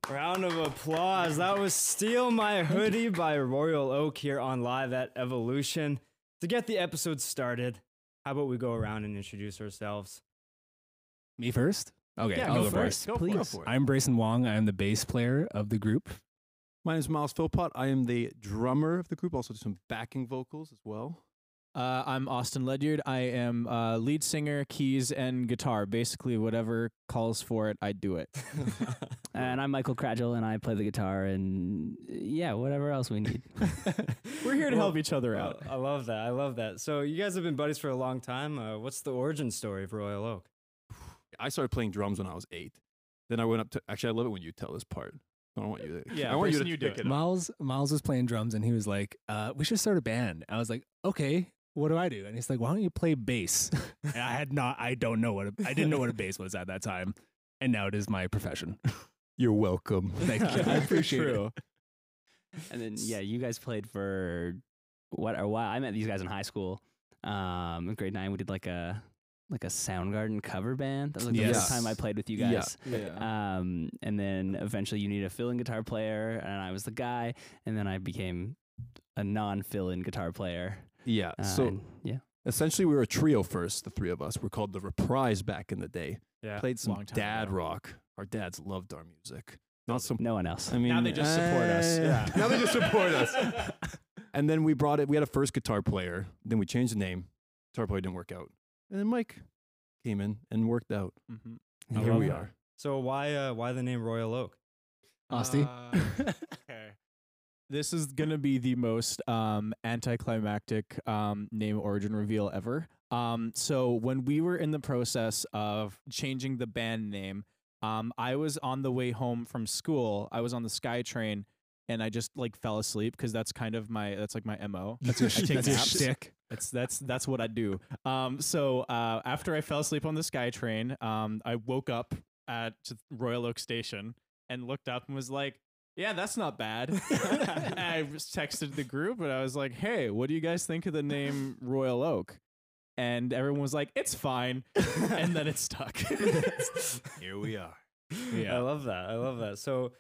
Round of applause. That was Steal My Hoodie by Royal Oak here on Live at Evolution. To get the episode started, how about we go around and introduce ourselves? Me first? Okay, Yeah, I'll go go for it. first. Go for it. I'm Brayson Wong. I am the bass player of the group. My name is Miles Philpott. I am the drummer of the group, also do some backing vocals as well. I'm Austin Ledyard. I am lead singer, keys, and guitar. Basically, whatever calls for it, I do it. And I'm Michael Cradgel, and I play the guitar, and yeah, whatever else we need. We're here to help each other out. I love that. I love that. So you guys have been buddies for a long time. What's the origin story of Royal Oak? I started playing drums when I was 8. Then I went up to. Actually, I love it when you tell this part. I don't want you to. Yeah, I want Brayson, you you to do pick it. it up. Miles was playing drums and he was like, we should start a band. I was like, okay, what do I do? And he's like, why don't you play bass? And I didn't know what a bass was at that time. And now it is my profession. You're welcome. Thank you. I appreciate it. True. And then, yeah, you guys played for what a while. I met these guys in high school. In grade 9, we did like a Soundgarden cover band. That was like the Yes. first time I played with you guys. Yeah. And then eventually you need a fill-in guitar player, and I was the guy. And then I became a non-fill-in guitar player. Yeah. So and yeah. essentially, we were a trio first. The three of us. We're called the Reprise back in the day. Yeah. Played some Long time dad ago. rock. Our dads loved our music. Not some. No one else. I mean, Now they just support us. Yeah. Now they just support us. And then we brought it. We had a first guitar player. Then we changed the name. Guitar player didn't work out. And then Mike came in and worked out. Mhm. And I here love we that. are. So why the name Royal Oak? Austin? Okay. This is going to be the most anticlimactic name origin reveal ever. So when we were in the process of changing the band name, I was on the way home from school. I was on the SkyTrain, and I just like fell asleep because that's kind of my MO. That's your I take naps. shtick. That's what I do. So after I fell asleep on the SkyTrain, I woke up at Royal Oak Station and looked up and was like, "Yeah, that's not bad." And I just texted the group and I was like, "Hey, what do you guys think of the name Royal Oak?" And everyone was like, "It's fine," and then it stuck. Here we are. I love that. I love that. So,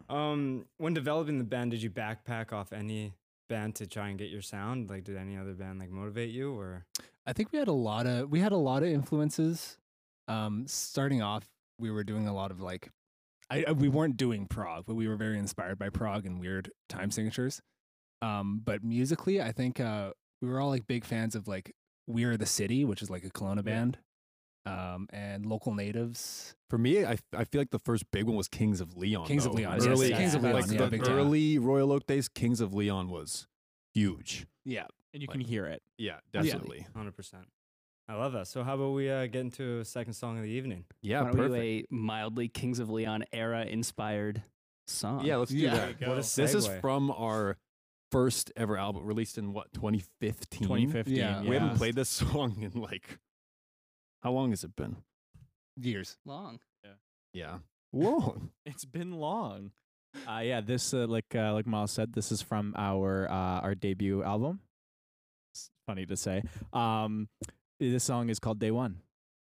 when developing the band, did you backpack off any band to try and get your sound? Like, did any other band like motivate you, or? I think we had a lot of influences. Starting off, we were doing a lot of like, we weren't doing prog, but we were very inspired by prog and weird time signatures. But musically, I think we were all like big fans of like We Are the City, which is like a Kelowna band, and Local Natives. For me, I feel like the first big one was Kings of Leon. Kings of though. Leon, yes, Early, yes, Kings of Leon, like yeah, the big time. early Royal Oak days, Kings of Leon was huge. Yeah. And you can hear it. Yeah, definitely. 100%. I love that. So, how about we get into second song of the evening? Yeah, Why don't we do perfect. a mildly Kings of Leon era inspired song? Yeah, let's do Yeah. that. What a This is segue. from our first ever album, released in what, 2015? 2015. Yeah. We haven't played this song in like, how long has it been? Years. Long. Yeah. Long. It's been long. Yeah, this like Miles said, this is from our debut album. It's funny to say. This song is called Day One.